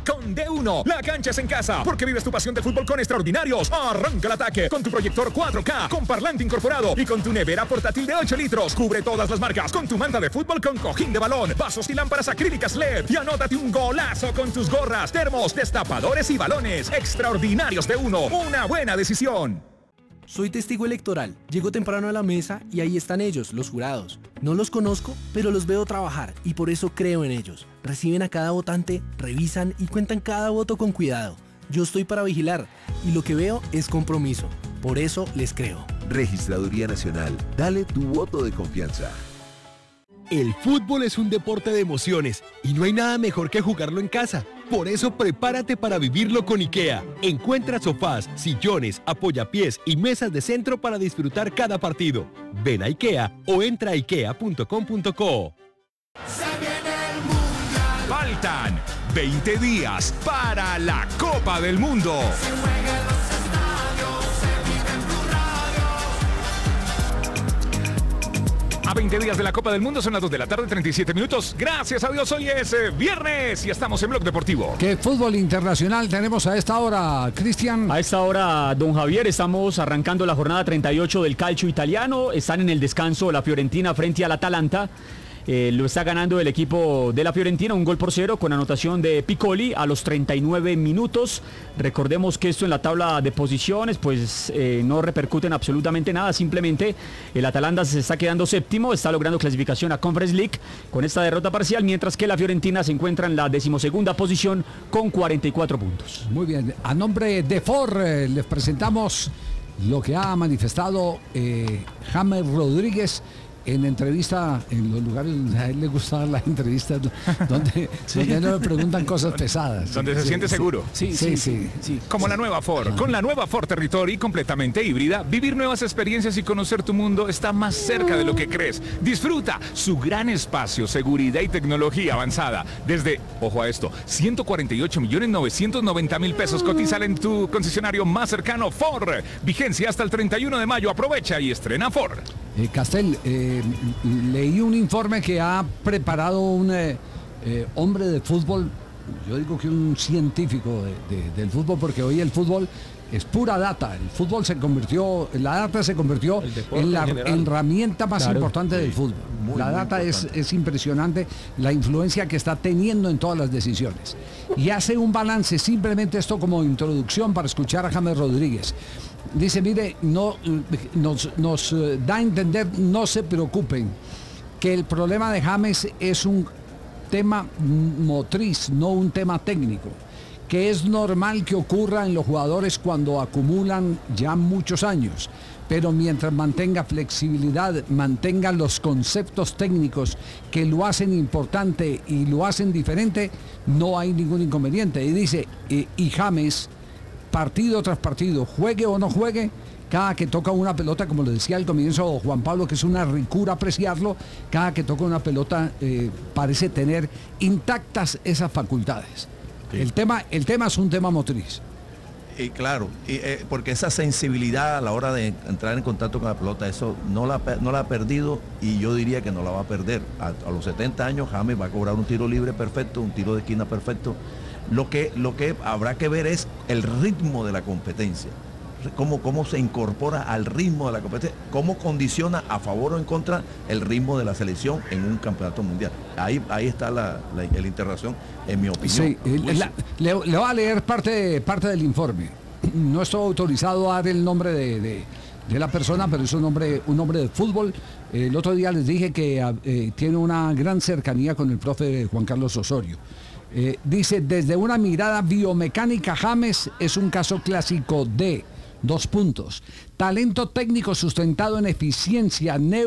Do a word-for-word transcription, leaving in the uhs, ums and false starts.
con D uno. La cancha es en casa, porque vives tu pasión del fútbol con extraordinarios. Arranca el ataque con tu proyector cuatro K, con parlante incorporado y con tu nevera portátil de ocho litros. Cubre todas las marcas con tu manta de fútbol con cojín de balón, vasos y lámparas acrílicas L E D. Y anótate un golazo con tus gorras, termos, destapadores y balones. Extraordinarios D uno. Una buena decisión. Soy testigo electoral. Llego temprano a la mesa y ahí están ellos, los jurados. No los conozco, pero los veo trabajar y por eso creo en ellos. Reciben a cada votante, revisan y cuentan cada voto con cuidado. Yo estoy para vigilar y lo que veo es compromiso. Por eso les creo. Registraduría Nacional. Dale tu voto de confianza. El fútbol es un deporte de emociones y no hay nada mejor que jugarlo en casa. Por eso prepárate para vivirlo con IKEA. Encuentra sofás, sillones, apoyapiés y mesas de centro para disfrutar cada partido. Ven a IKEA o entra a ikea punto com punto co. Faltan veinte días para la Copa del Mundo. A veinte días de la Copa del Mundo, son las dos de la tarde, treinta y siete minutos. Gracias a Dios, hoy es eh, viernes y estamos en Blog Deportivo. ¿Qué fútbol internacional tenemos a esta hora, Cristian? A esta hora, don Javier, estamos arrancando la jornada treinta y ocho del calcio italiano. Están en el descanso la Fiorentina frente al Atalanta. Eh, lo está ganando el equipo de la Fiorentina, un gol por cero con anotación de Piccoli a los treinta y nueve minutos. Recordemos que esto en la tabla de posiciones pues eh, no repercute en absolutamente nada, simplemente el Atalanta se está quedando séptimo, está logrando clasificación a Conference League con esta derrota parcial, mientras que la Fiorentina se encuentra en la decimosegunda posición con cuarenta y cuatro puntos. Muy bien, a nombre de Ford eh, les presentamos lo que ha manifestado eh, James Rodríguez en entrevista, en los lugares donde a él le gustaban las entrevistas, donde, sí. donde no le preguntan cosas pesadas. Donde se sí, siente sí, seguro. Sí, sí, sí. sí, sí. Como la nueva Ford. Con la nueva Ford Territory completamente híbrida, vivir nuevas experiencias y conocer tu mundo está más cerca de lo que crees. Disfruta su gran espacio, seguridad y tecnología avanzada. Desde, ojo a esto, ciento cuarenta y ocho millones novecientos noventa mil pesos. Cotizan en tu concesionario más cercano Ford. Vigencia hasta el treinta y uno de mayo. Aprovecha y estrena Ford. Eh, Castel, eh, leí un informe que ha preparado un eh, eh, hombre de fútbol, yo digo que un científico de, de, del fútbol, porque hoy el fútbol es pura data. El fútbol se convirtió, la data se convirtió en la en herramienta más claro, importante sí, del fútbol. Muy, la data es, es impresionante, la influencia que está teniendo en todas las decisiones. Y hace un balance, simplemente esto como introducción para escuchar a James Rodríguez. Dice, mire, no, nos, nos da a entender, no se preocupen, que el problema de James es un tema motriz, no un tema técnico, que es normal que ocurra en los jugadores cuando acumulan ya muchos años, pero mientras mantenga flexibilidad, mantenga los conceptos técnicos que lo hacen importante y lo hacen diferente, no hay ningún inconveniente. Y dice, y, y James, partido tras partido, juegue o no juegue, cada que toca una pelota, como le decía al comienzo Juan Pablo, que es una ricura apreciarlo, cada que toca una pelota eh, parece tener intactas esas facultades. Sí. El tema, el tema es un tema motriz. Y claro, y, eh, porque esa sensibilidad a la hora de entrar en contacto con la pelota, eso no la, no la ha perdido y yo diría que no la va a perder. A, a los setenta años James va a cobrar un tiro libre perfecto, un tiro de esquina perfecto. Lo que, lo que habrá que ver es el ritmo de la competencia, cómo, cómo se incorpora al ritmo de la competencia, cómo condiciona a favor o en contra el ritmo de la selección en un campeonato mundial. Ahí, ahí está la, la, la interrogación, en mi opinión. Sí, la, le, le voy a leer parte, parte del informe. No estoy autorizado a dar el nombre de, de, de la persona, pero es un hombre, un hombre de fútbol. El otro día les dije que eh, tiene una gran cercanía con el profe Juan Carlos Osorio. Eh, dice, desde una mirada biomecánica, James es un caso clásico de dos puntos. Talento técnico sustentado en eficiencia,